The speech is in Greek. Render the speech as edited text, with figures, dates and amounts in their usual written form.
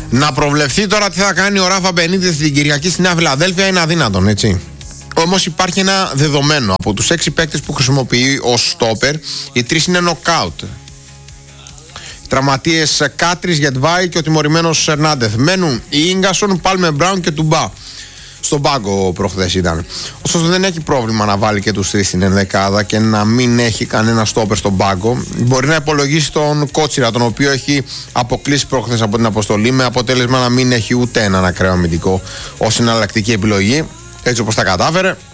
Να προβλεφθεί τώρα τι θα κάνει ο Ράφα Μπενίτες την Κυριακή στη Νέα Φιλαδέλφια είναι αδύνατον, έτσι. Όμως υπάρχει ένα δεδομένο. Από τους 6 παίκτες που χρησιμοποιεί ως στόπερ, οι 3 είναι νοκάουτ. Τραυματίες Κάτρις, Γετβάη και ο τιμωρημένος Ερνάντεθ. Μένουν οι Ίγκασον, Πάλμε Μπράουν και Τουμπά. Στον πάγκο προχθές ήταν. Ωστόσο δεν έχει πρόβλημα να βάλει και τους 3 στην ενδεκάδα και να μην έχει κανένα στόπερ στον πάγκο. Μπορεί να υπολογίσει τον Κότσιρα, τον οποίο έχει αποκλείσει προχθές από την αποστολή, με αποτέλεσμα να μην έχει ούτε έναν ακραίο αμυντικό ως εναλλακτική επιλογή. Έτσι όπως τα κατάφερε.